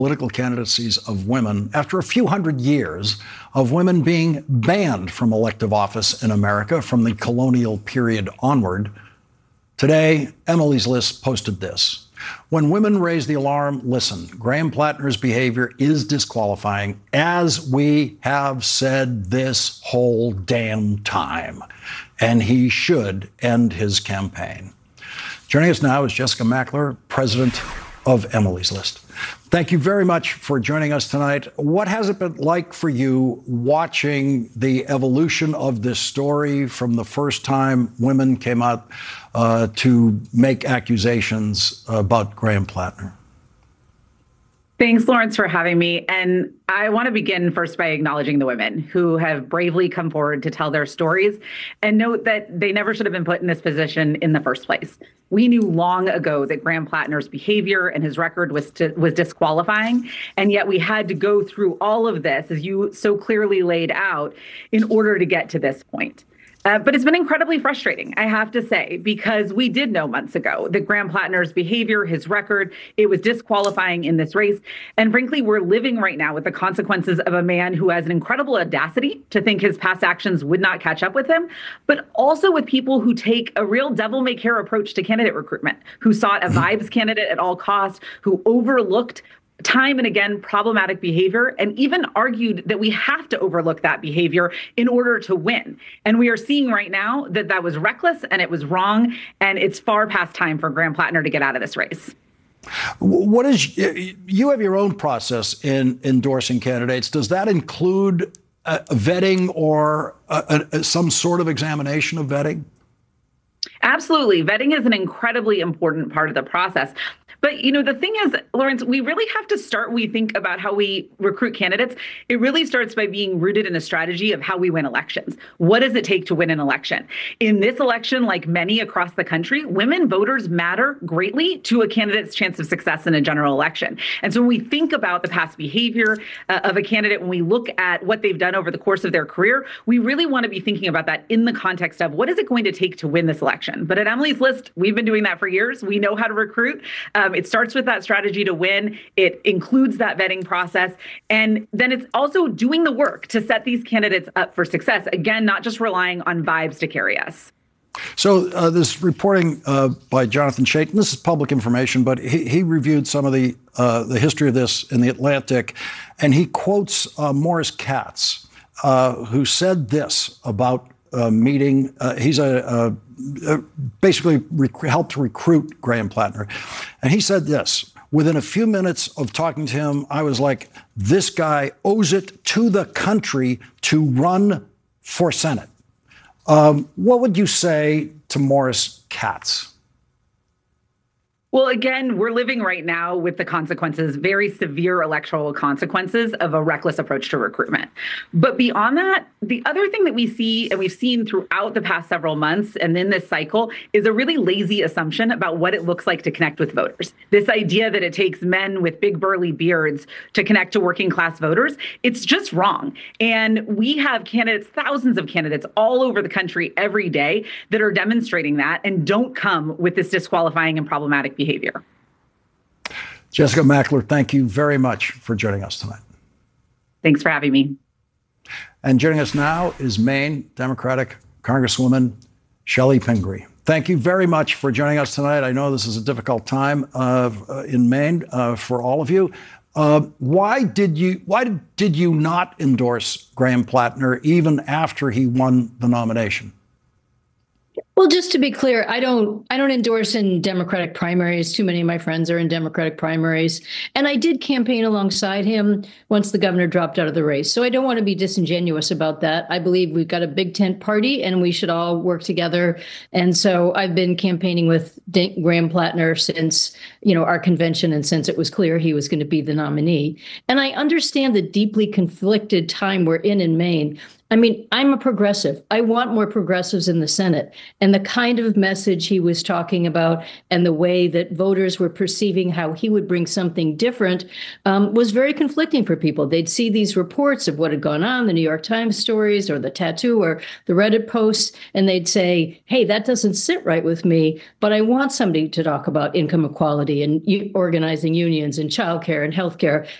political candidacies of women after a few hundred years of women being banned from elective office in America from the colonial period onward. Today, Emily's List posted this. When women raise the alarm, listen. Graham Plattner's behavior is disqualifying, as we have said this whole damn time, and he should end his campaign. Joining us now is Jessica Mackler, president of Emily's List. Thank you very much for joining us tonight. What has it been like for you watching the evolution of this story from the first time women came out to make accusations about Graham Plattner? Thanks, Lawrence, for having me. And I want to begin first by acknowledging the women who have bravely come forward to tell their stories and note that they never should have been put in this position in the first place. We knew long ago that Graham Plattner's behavior and his record was disqualifying, and yet we had to go through all of this, as you so clearly laid out, in order to get to this point. But it's been incredibly frustrating, I have to say, because we did know months ago that Graham Plattner's behavior, his record, it was disqualifying in this race. And frankly, we're living right now with the consequences of a man who has an incredible audacity to think his past actions would not catch up with him, but also with people who take a real devil-may-care approach to candidate recruitment, who sought a vibes candidate at all costs, who overlooked time and again problematic behavior, and even argued that we have to overlook that behavior in order to win. And we are seeing right now that that was reckless and it was wrong, and it's far past time for Graham Plattner to get out of this race. What is, you have your own process in endorsing candidates. Does that include vetting or some sort of examination of vetting? Absolutely. Vetting is an incredibly important part of the process. But, you know, the thing is, Lawrence, we really have to start, when we think about how we recruit candidates, it really starts by being rooted in a strategy of how we win elections. What does it take to win an election? In this election, like many across the country, women voters matter greatly to a candidate's chance of success in a general election. And so when we think about the past behavior of a candidate, when we look at what they've done over the course of their career, we really want to be thinking about that in the context of what is it going to take to win this election? But at Emily's List, we've been doing that for years. We know how to recruit. It starts with that strategy to win. It includes that vetting process. And then it's also doing the work to set these candidates up for success. Again, not just relying on vibes to carry us. So this reporting by Jonathan Chaitin, this is public information, but he reviewed some of the history of this in The Atlantic, and he quotes Morris Katz, who said this about meeting. He's basically helped to recruit Graham Plattner. And he said this: within a few minutes of talking to him, I was like, this guy owes it to the country to run for Senate. What would you say to Morris Katz? Well, again, we're living right now with the consequences, very severe electoral consequences of a reckless approach to recruitment. But beyond that, the other thing that we see, and we've seen throughout the past several months and in this cycle, is a really lazy assumption about what it looks like to connect with voters. This idea that it takes men with big burly beards to connect to working class voters, it's just wrong. And we have candidates, thousands of candidates all over the country every day that are demonstrating that and don't come with this disqualifying and problematic behavior. Jessica Mackler, thank you very much for joining us tonight. Thanks for having me. And joining us now is Maine Democratic Congresswoman Chellie Pingree. Thank you very much for joining us tonight. I know this is a difficult time in Maine for all of you. Why did you not endorse Graham Plattner even after he won the nomination? Well, just to be clear, I don't endorse in Democratic primaries. Too many of my friends are in Democratic primaries. And I did campaign alongside him once the governor dropped out of the race. So I don't want to be disingenuous about that. I believe we've got a big tent party and we should all work together. And so I've been campaigning with Graham Plattner since, our convention and since it was clear he was going to be the nominee. And I understand the deeply conflicted time we're in Maine. I mean, I'm a progressive. I want more progressives in the Senate. And the kind of message he was talking about and the way that voters were perceiving how he would bring something different was very conflicting for people. They'd see these reports of what had gone on, the New York Times stories or the tattoo or the Reddit posts, and they'd say, hey, that doesn't sit right with me, but I want somebody to talk about income equality and organizing unions and childcare and healthcare